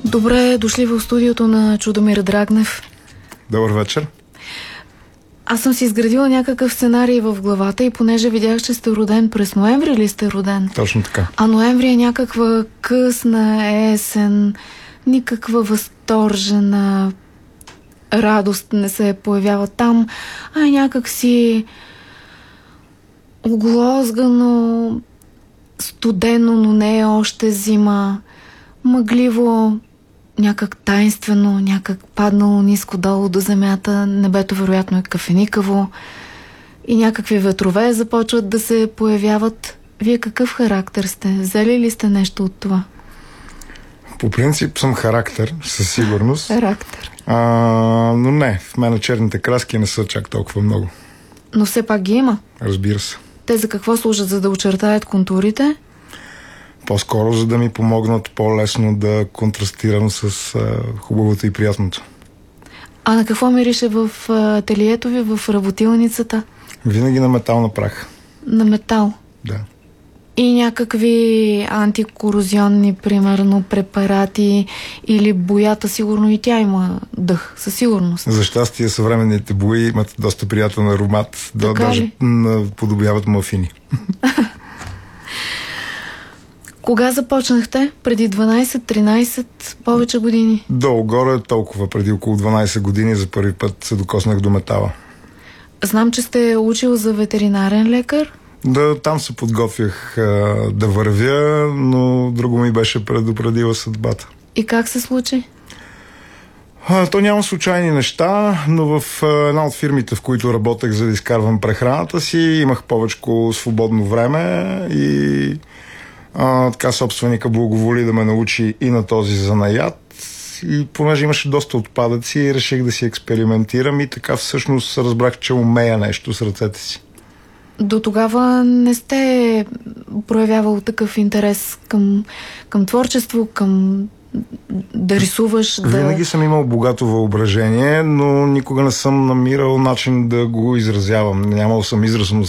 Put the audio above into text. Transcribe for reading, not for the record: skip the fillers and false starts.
Добре дошли в студиото на Чудомир Драгнев. Добър вечер. Аз съм си изградила някакъв сценарий в главата и понеже видях, че сте роден през ноември ли сте роден? Точно така. А ноември е някаква късна есен, никаква възторжена радост не се появява там, а е някак си оглозгано, студено, но не е още зима, мъгливо, някак тайнствено, някак паднало ниско долу до земята, небето вероятно е кафеникаво и някакви ветрове започват да се появяват. Вие какъв характер сте? Взели ли сте нещо от това? По принцип съм характер, със сигурност. Характер. Но не, в мен черните краски не са чак толкова много. Но все пак ги има. Разбира се. Те за какво служат? За да очертаят контурите? По-скоро за да ми помогнат по-лесно да контрастирам с хубавото и приятното. А на какво мирише в ателието ви, в работилницата? Винаги на метал на прах. На метал? Да. И някакви антикорозионни, примерно, препарати или боята, сигурно и тя има дъх, със сигурност. За щастие съвременните бои имат доста приятен аромат, даже подобяват мафини. Кога започнахте? Преди 12-13 повече години? Долу-горе толкова, преди около 12 години за първи път се докоснах до метала. Знам, че сте учил за ветеринарен лекар. Да, там се подготвях да вървя, но друго ми беше предупредила съдбата. И как се случи? То няма случайни неща, но в една от фирмите, в които работех, за да изкарвам прехраната си, имах повече свободно време и така собственика благоволи да ме научи и на този занаят. И понеже имаше доста отпадъци, реших да си експериментирам и така всъщност разбрах, че умея нещо с ръцете си. До тогава не сте проявявал такъв интерес към творчество, към да рисуваш? Винаги съм имал богато въображение, но никога не съм намирал начин да го изразявам. Нямал съм израз, но